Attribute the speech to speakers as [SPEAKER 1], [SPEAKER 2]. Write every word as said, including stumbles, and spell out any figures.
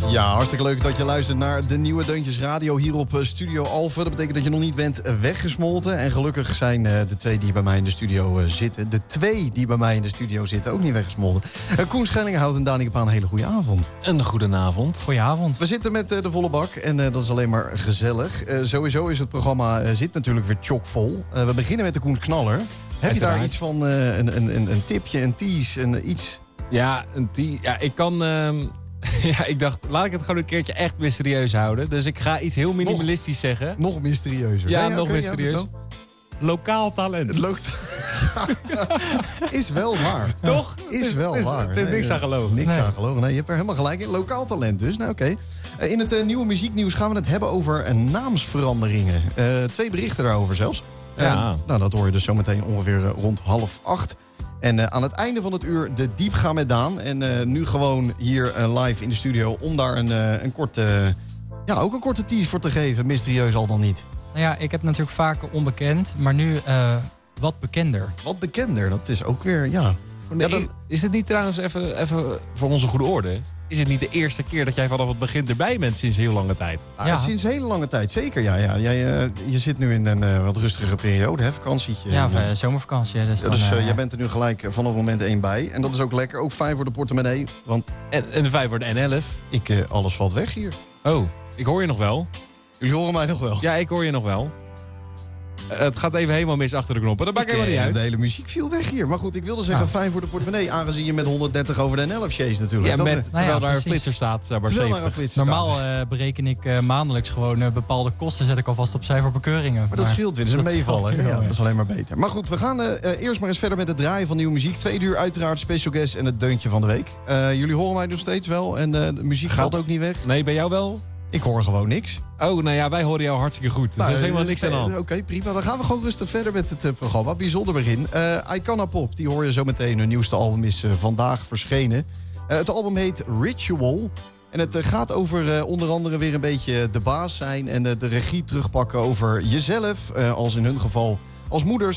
[SPEAKER 1] Ja, hartstikke leuk dat je luistert naar de Nieuwe Deuntjes Radio hier op Studio Alphen. Dat betekent dat je nog niet bent weggesmolten. En gelukkig zijn uh, de twee die bij mij in de studio uh, zitten... de twee die bij mij in de studio zitten ook niet weggesmolten. Uh, Koen Schellinghout en Danieke Paan, een hele goede avond.
[SPEAKER 2] Een goedenavond.
[SPEAKER 3] Goedenavond.
[SPEAKER 1] We zitten met uh, de volle bak en uh, dat is alleen maar gezellig. Uh, sowieso is het programma uh, zit natuurlijk weer chockvol. Uh, we beginnen met de Koens Knaller. Heb je daar iets van uh, een, een, een tipje, een tease, een iets?
[SPEAKER 2] Ja, een die, ja, ik kan... Uh, ja, ik dacht, laat ik het gewoon een keertje echt mysterieus houden. Dus ik ga iets heel minimalistisch nog, zeggen.
[SPEAKER 1] Nog mysterieuzer.
[SPEAKER 2] Ja,
[SPEAKER 1] nee,
[SPEAKER 2] nog
[SPEAKER 1] okay,
[SPEAKER 2] mysterieus.
[SPEAKER 1] Ja,
[SPEAKER 2] lokaal talent.
[SPEAKER 1] Lo- is wel waar.
[SPEAKER 2] Toch?
[SPEAKER 1] Is wel
[SPEAKER 2] is,
[SPEAKER 1] waar.
[SPEAKER 2] Het is niks
[SPEAKER 1] nee,
[SPEAKER 2] aan geloven.
[SPEAKER 1] Niks
[SPEAKER 2] nee.
[SPEAKER 1] aan geloven. Nee, je hebt er helemaal gelijk in. Lokaal talent dus. Nou, oké. Okay. Uh, in het uh, nieuwe muzieknieuws gaan we het hebben over uh, naamsveranderingen. Uh, twee berichten daarover zelfs. Uh,
[SPEAKER 2] Ja.
[SPEAKER 1] Nou, dat hoor je dus zometeen ongeveer uh, rond half acht. En uh, aan het einde van het uur de diepgang met Daan. En uh, nu gewoon hier uh, live in de studio om daar een, uh, een korte... Ja, ook een korte tease voor te geven. Mysterieus al dan niet.
[SPEAKER 3] Nou ja, ik heb natuurlijk vaker onbekend, maar nu uh, wat bekender.
[SPEAKER 1] Wat bekender, dat is ook weer, ja...
[SPEAKER 2] Nee,
[SPEAKER 1] ja dat...
[SPEAKER 2] Is het niet trouwens, even, even voor onze goede orde... is het niet de eerste keer dat jij vanaf het begin erbij bent sinds heel lange tijd?
[SPEAKER 1] Ah,
[SPEAKER 3] Ja.
[SPEAKER 1] Sinds hele lange tijd, zeker. Ja, ja. Jij, uh, je zit nu in een uh, wat rustige periode, hè? Vakantietje.
[SPEAKER 3] Ja,
[SPEAKER 1] en, uh,
[SPEAKER 3] uh, zomervakantie. Dus,
[SPEAKER 1] ja,
[SPEAKER 3] dan,
[SPEAKER 1] dus uh,
[SPEAKER 3] uh,
[SPEAKER 1] jij bent er nu gelijk vanaf moment één bij. En dat is ook lekker. Ook fijn voor de portemonnee. Want
[SPEAKER 2] En, en de vijf voor de N elf.
[SPEAKER 1] ik, uh, alles valt weg hier.
[SPEAKER 2] Oh, ik hoor je nog wel.
[SPEAKER 1] Jullie horen mij nog wel.
[SPEAKER 2] Ja, ik hoor je nog wel. Uh, het gaat even helemaal mis achter de knoppen. Dat maakt
[SPEAKER 1] Ik,
[SPEAKER 2] helemaal niet
[SPEAKER 1] uh,
[SPEAKER 2] uit.
[SPEAKER 1] De hele muziek viel weg hier. Maar goed, ik wilde zeggen
[SPEAKER 3] Ja.
[SPEAKER 1] fijn voor de portemonnee. Aangezien je met honderddertig over de N elf chase natuurlijk.
[SPEAKER 2] Ja,
[SPEAKER 1] Dat,
[SPEAKER 2] met,
[SPEAKER 1] uh,
[SPEAKER 2] terwijl
[SPEAKER 3] ja,
[SPEAKER 2] daar een
[SPEAKER 3] precies.
[SPEAKER 2] flitser staat. Zeg maar
[SPEAKER 1] terwijl daar een
[SPEAKER 2] zeventig.
[SPEAKER 1] flits staat.
[SPEAKER 3] normaal uh, bereken ik uh, maandelijks gewoon uh, bepaalde kosten, zet ik alvast opzij voor bekeuringen.
[SPEAKER 1] Maar dat scheelt weer, dat is een
[SPEAKER 3] dat
[SPEAKER 1] meevaller.
[SPEAKER 3] scheelt weer,
[SPEAKER 1] Ja,
[SPEAKER 3] ja.
[SPEAKER 1] dat is alleen maar beter. Maar goed, we gaan uh, eerst maar eens verder met het draaien van nieuwe muziek. Tweede uur uiteraard special guest en het deuntje van de week. Uh, jullie horen mij nog steeds wel en uh, de muziek
[SPEAKER 2] Gaat-
[SPEAKER 1] valt ook niet weg.
[SPEAKER 2] Nee, bij jou wel?
[SPEAKER 1] Ik hoor gewoon niks.
[SPEAKER 2] Oh, nou ja, wij horen jou hartstikke goed. Dus
[SPEAKER 1] Nou,
[SPEAKER 2] er is helemaal niks aan de
[SPEAKER 1] eh,
[SPEAKER 2] hand.
[SPEAKER 1] Oké, okay, prima. Dan gaan we gewoon rustig verder met het uh, programma. Bijzonder begin. Uh, Icona Pop, die hoor je zo meteen. Hun nieuwste album is uh, vandaag verschenen. Uh, het album heet Ritual. En het uh, gaat over uh, onder andere weer een beetje de baas zijn... en uh, de regie terugpakken over jezelf. Uh, als in hun geval als moeders.